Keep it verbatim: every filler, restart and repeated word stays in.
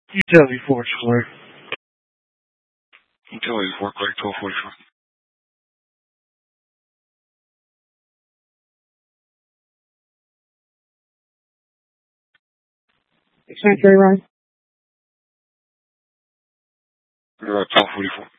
Utility four, Square. Utility four, Craig, twelve forty-four. Sanctuary Ryan. You're at twelve forty-four.